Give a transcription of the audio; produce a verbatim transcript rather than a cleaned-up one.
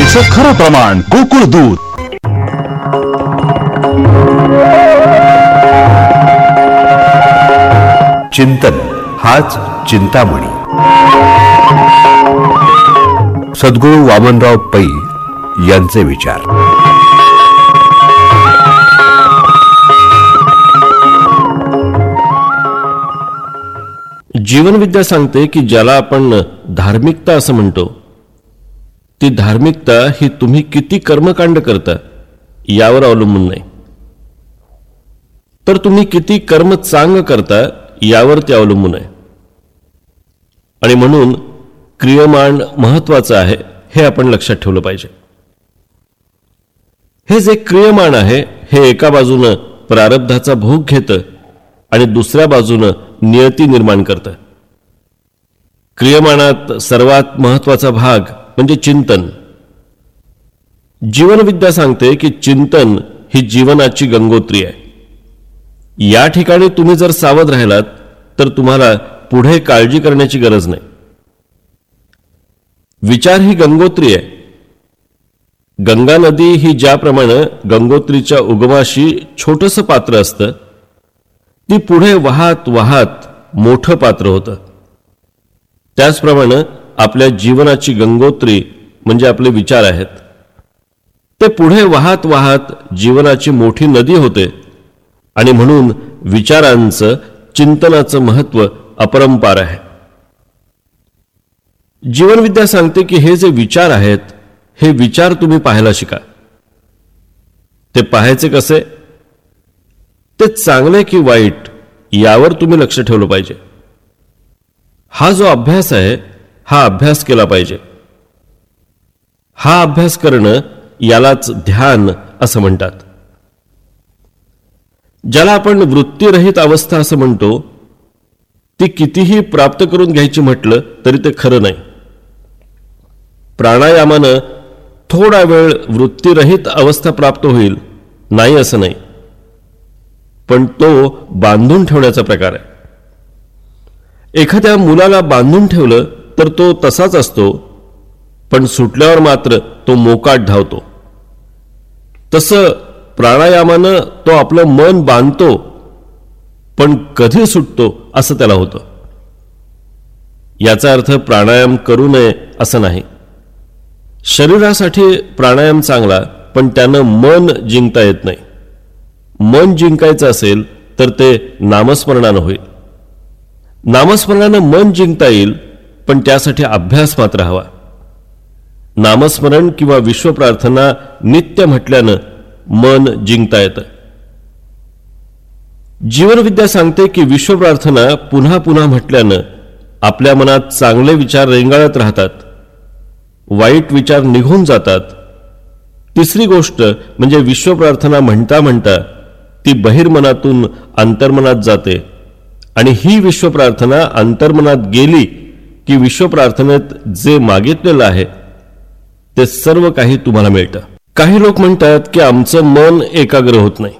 दुधाचं खरं प्रमाण गोकुळ दूध. चिंतन हाच चिंतामणी. सद्गुरू वामनराव पै यांचे विचार. जीवनविद्या सांगते की ज्याला आपण धार्मिकता असं म्हणतो, ती धार्मिकता ही तुम्ही किती कर्मकांड करता यावर अवलंबून नाही, तर तुम्ही किती कर्म चांग करता यावर ते अवलंबून आहे. आणि म्हणून क्रियमाण महत्वाचं आहे हे आपण लक्षात ठेवलं पाहिजे. हे जे क्रियमाण आहे हे एका बाजूनं प्रारब्धाचा भोग घेतं आणि दुसऱ्या बाजूनं नियती निर्माण करतं. क्रियमाणात सर्वात महत्वाचा भाग म्हणजे चिंतन. जीवनविद्या सांगते की चिंतन ही जीवनाची गंगोत्री आहे. या ठिकाणी तुम्ही जर सावध राहिलात तर तुम्हाला पुढे काळजी करण्याची गरज नाही. विचार ही गंगोत्री आहे. गंगा नदी ही ज्याप्रमाणे गंगोत्रीच्या उगमाशी छोटंसं पात्र असतं, ती पुढे वाहत वाहत मोठं पात्र होतं. त्याचप्रमाणे आपल्या जीवनाची गंगोत्री म्हणजे आपले विचार आहेत. ते पुढे वाहत वाहत जीवनाची मोठी नदी होते. आणि म्हणून विचारांचं चिंतनाचं महत्व अपरंपार आहे. जीवनविद्या सांगते की हे जे विचार आहेत हे विचार तुम्ही पाहायला शिका. ते पाहायचे कसे? ते चांगले की वाईट यावर तुम्ही लक्ष ठेवलं पाहिजे. हा जो अभ्यास आहे हा अभ्यास केला पाहिजे. हा अभ्यास करणं यालाच ध्यान असं म्हणतात. ज्याला आपण वृत्तीरहित अवस्था असं म्हणतो, ती कितीही प्राप्त करून घ्यायची म्हटलं तरी ते खरं नाही. प्राणायामानं थोडा वेळ वृत्तीरहित अवस्था प्राप्त होईल, नाही असं नाही, पण तो बांधून ठेवण्याचा प्रकार आहे. एखाद्या मुलाला बांधून ठेवलं तर तो तसाच असतो, पण सुटल्यावर मात्र तो मोकाट धावतो. तसं प्राणायामानं तो आपलं मन बांधतो, पण कधी सुटतो असं त्याला होतं. याचा अर्थ प्राणायाम करू नये असं नाही. शरीरासाठी प्राणायाम चांगला, पण त्यानं मन जिंकता येत नाही. मन जिंकायचं असेल तर ते नामस्मरणानं होईल. नामस्मरणानं मन जिंकता येईल, पण त्यासाठी अभ्यास मात्र हवा. नामस्मरण किंवा विश्वप्रार्थना नित्य म्हटल्यानं मन जिंकता येतं. जीवनविद्या सांगते की विश्वप्रार्थना पुन्हा पुन्हा म्हटल्यानं आपल्या मनात चांगले विचार रेंगाळत राहतात, वाईट विचार निघून जातात. तिसरी गोष्ट म्हणजे विश्वप्रार्थना म्हणता म्हणता ती बहिर्मनातून अंतर्मनात जाते, आणि ही विश्वप्रार्थना अंतर्मनात गेली की विश्वप्रार्थनेत जे मागितलेलं आहे ते सर्व काही तुम्हाला मिळतं. काही लोक म्हणतात की आमचं मन एकाग्र होत नाही.